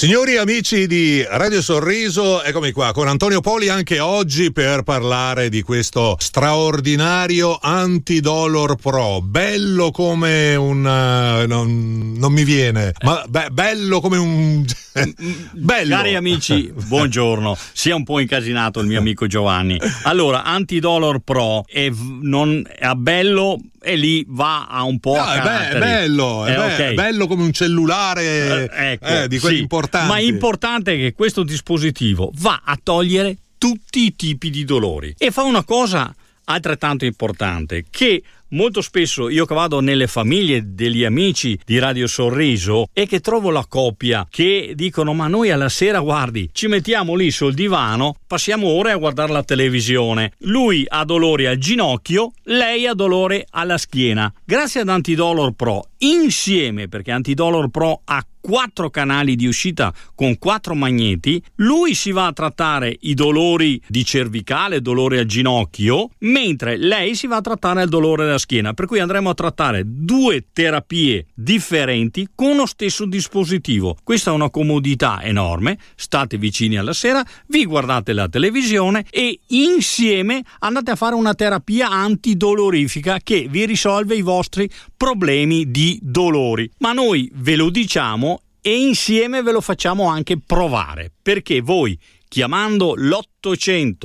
Signori amici di Radio Sorriso, eccomi qua con Antonio Poli anche oggi per parlare di questo straordinario Anti-Dolor Pro, bello come un non mi viene, ma bello come un bello. Cari amici, buongiorno. Sia un po' incasinato il mio amico Giovanni. Allora, Anti-Dolor Pro è bello e lì va a un po' a è bello, okay. Bello come un cellulare di quelli importanti. Ma importante è che questo dispositivo va a togliere tutti i tipi di dolori e fa una cosa altrettanto importante, che molto spesso io che vado nelle famiglie degli amici di Radio Sorriso e che trovo la coppia che dicono: ma noi alla sera, guardi, ci mettiamo lì sul divano, passiamo ore a guardare la televisione, lui ha dolori al ginocchio, lei ha dolore alla schiena. Grazie ad Anti-Dolor Pro insieme, perché Anti-Dolor Pro ha 4 canali di uscita con 4 magneti, lui si va a trattare i dolori di cervicale, dolore al ginocchio, mentre lei si va a trattare il dolore della schiena, per cui andremo a trattare 2 terapie differenti con lo stesso dispositivo. Questa è una comodità enorme, state vicini alla sera, vi guardate la televisione e insieme andate a fare una terapia antidolorifica che vi risolve i vostri problemi di dolori. Ma noi ve lo diciamo e insieme ve lo facciamo anche provare, perché voi chiamando l'800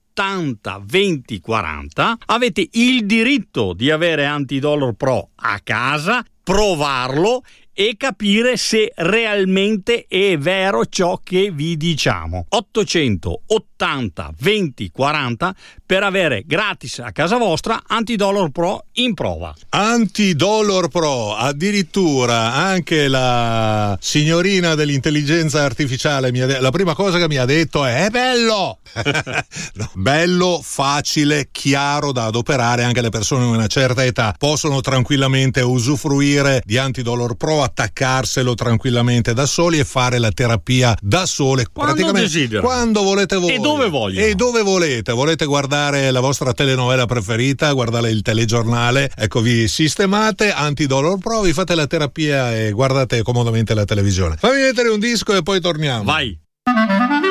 80 20 40 avete il diritto di avere Anti-Dolor Pro a casa, provarlo e capire se realmente è vero ciò che vi diciamo. 800 80 20 40 per avere gratis a casa vostra Anti-Dolor Pro in prova. Anti-Dolor Pro, addirittura anche la signorina dell'intelligenza artificiale la prima cosa che mi ha detto è bello! No, bello, facile, chiaro da adoperare, anche le persone di una certa età possono tranquillamente usufruire di Anti-Dolor Pro, attaccarselo tranquillamente da soli e fare la terapia da sole quando volete voi e dove vogliono e dove volete guardare la vostra telenovela preferita, guardare il telegiornale, ecco, vi sistemate Anti-Dolor Pro, vi fate la terapia e guardate comodamente la televisione. Fammi mettere un disco e poi torniamo. Vai.